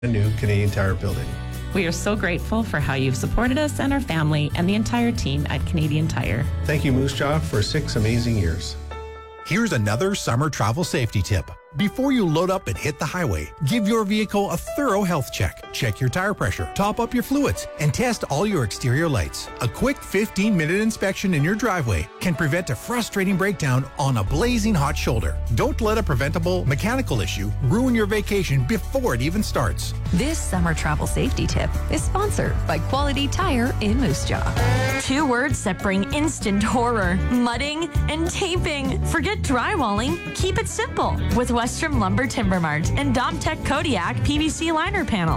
a new Canadian Tire building. We are so grateful for how you've supported us and our family and the entire team at Canadian Tire. Thank you, Moose Jaw, for 6 amazing years. Here's another summer travel safety tip. Before you load up and hit the highway, give your vehicle a thorough health check. Check your tire pressure, top up your fluids, and test all your exterior lights. A quick 15-minute inspection in your driveway can prevent a frustrating breakdown on a blazing hot shoulder. Don't let a preventable mechanical issue ruin your vacation before it even starts. This summer travel safety tip is sponsored by Quality Tire in Moose Jaw. 2 words that bring instant horror: mudding and taping. Forget drywalling. Keep it simple with Western Lumber Timber Mart and Domtech Kodiak PVC liner panel.